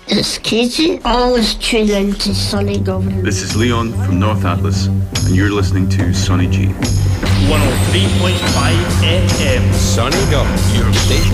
It's Katie. Always tune in to Sonny Governor. This is Leon from North Atlas, and you're listening to Sonny G. 103.5 FM. Sonny Governor, your station